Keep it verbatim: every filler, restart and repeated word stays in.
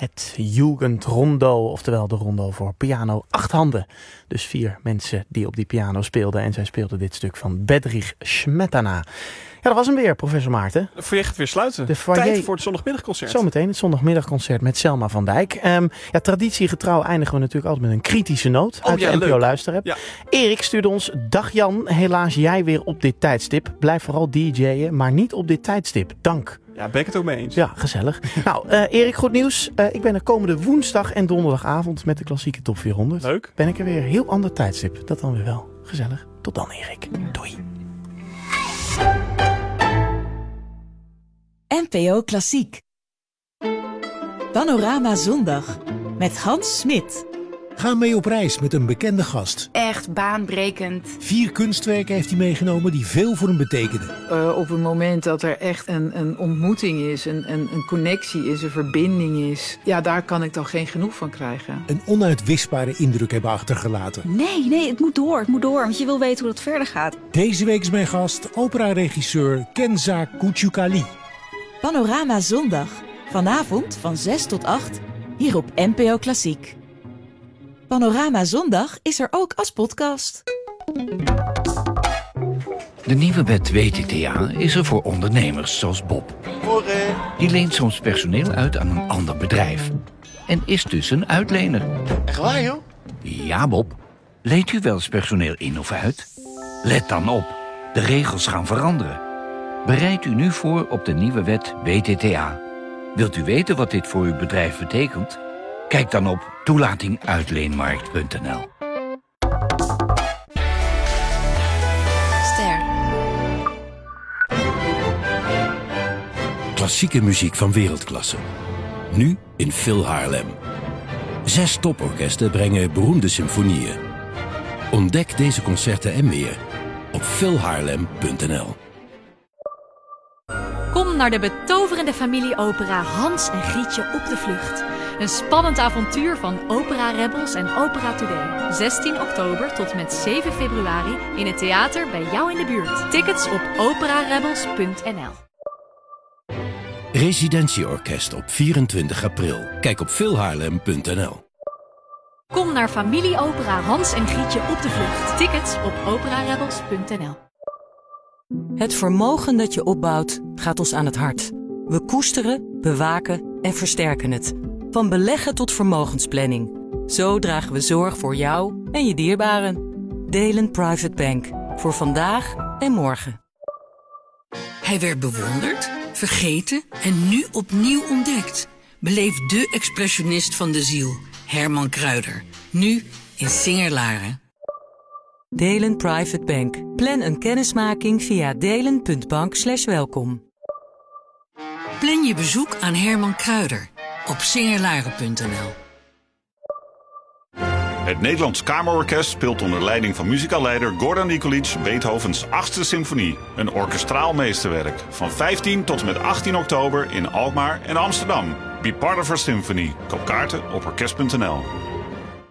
Het Jugendrondo, oftewel de rondo voor piano. Acht handen. Dus vier mensen die op die piano speelden. En zij speelden dit stuk van Bedřich Smetana. Ja, dat was hem weer, professor Maarten. De foyer gaat weer sluiten. De foyer... Tijd voor het zondagmiddagconcert. Zometeen het zondagmiddagconcert met Selma van Dijk. Um, ja, traditiegetrouw eindigen we natuurlijk altijd met een kritische noot oh, uit ja, de N P O Luisterapp. Ja. Erik stuurde ons: dag Jan, helaas jij weer op dit tijdstip. Blijf vooral DJ'en, maar niet op dit tijdstip. Dank. Ja, ben ik het ook mee eens. Ja, gezellig. nou, uh, Erik, goed nieuws. Uh, ik ben er komende woensdag en donderdagavond met de klassieke top vierhonderd. Leuk. Ben ik er weer. Heel ander tijdstip. Dat dan weer wel. Gezellig. Tot dan, Erik. Doei. N P O Klassiek. Panorama Zondag met Hans Smit. Ga mee op reis met een bekende gast. Echt baanbrekend. Vier kunstwerken heeft hij meegenomen die veel voor hem betekenen. Uh, op het moment dat er echt een, een ontmoeting is, een, een, een connectie is, een verbinding is, ja, daar kan ik dan geen genoeg van krijgen. Een onuitwisbare indruk hebben achtergelaten. Nee, nee, het moet door, het moet door, want je wil weten hoe het verder gaat. Deze week is mijn gast opera-regisseur Kenza Kuchukali. Panorama Zondag. Vanavond van zes tot acht, hier op N P O Klassiek. Panorama Zondag is er ook als podcast. De nieuwe wet W T T A is er voor ondernemers zoals Bob. Die leent soms personeel uit aan een ander bedrijf. En is dus een uitlener. Echt waar, joh? Ja, Bob. Leent u wel eens personeel in of uit? Let dan op. De regels gaan veranderen. Bereid u nu voor op de nieuwe wet W T T A. Wilt u weten wat dit voor uw bedrijf betekent? Kijk dan op toelatinguitleenmarkt punt n l. Ster. Klassieke muziek van wereldklasse. Nu in Phil Haarlem. Zes toporkesten brengen beroemde symfonieën. Ontdek deze concerten en meer op phil haarlem punt n l. Kom naar de betoverende familieopera Hans en Grietje op de vlucht. Een spannend avontuur van Opera Rebels en Opera Today. zestien oktober tot met zeven februari in het theater bij jou in de buurt. Tickets op opera rebels punt n l. Residentieorkest op vierentwintig april. Kijk op phil haarlem punt n l. Kom naar familieopera Hans en Grietje op de vlucht. Tickets op opera rebels punt n l. Het vermogen dat je opbouwt gaat ons aan het hart. We koesteren, bewaken en versterken het. Van beleggen tot vermogensplanning. Zo dragen we zorg voor jou en je dierbaren. Delen Private Bank. Voor vandaag en morgen. Hij werd bewonderd, vergeten en nu opnieuw ontdekt. Beleef de expressionist van de ziel, Herman Kruijder. Nu in Singer-Laren. Delen Private Bank. Plan een kennismaking via delen punt bank slash welkom. Plan je bezoek aan Herman Kruijder op singerlaren punt n l. Het Nederlands Kamerorkest speelt onder leiding van muzikaalleider Gordon Nikolic Beethovens achtste symfonie. Een orkestraal meesterwerk. Van vijftien tot en met achttien oktober in Alkmaar en Amsterdam. Be part of our symphony. Koop kaarten op orkest punt n l.